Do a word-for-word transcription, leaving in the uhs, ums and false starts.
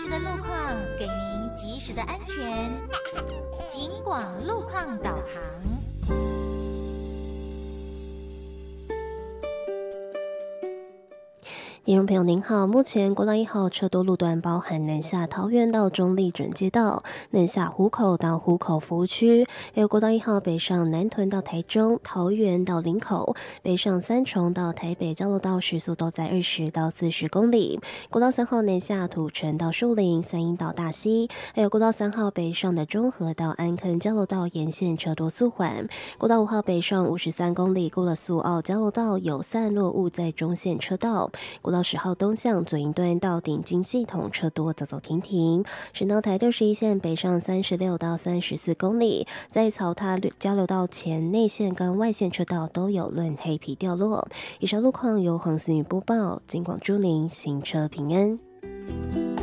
时的路况，给您及时的安全。警广路况导航。 听众朋友您好，目前国道一号车多路段包含南下桃园到中立准街道、南下湖口到湖口服务区，还有国道一号北上南屯到台中、桃园到林口，北上三重到台北交流道时速都在二十到四十公里。国道三号南下土城到树林、三鹰到大溪，还有国道三号北上的中和到安坑交流道沿线车多速缓。国道五号北上五十三公里，过了苏澳交流道有散落物在中线车道。国道十号东向左营段到顶金系统车多走走停停，省道台六十一线北上三十六到三十四公里，在草塔交流道前内线跟外线车道都有论黑皮掉落。以上路况由黄思雨播报，警广祝您行车平安。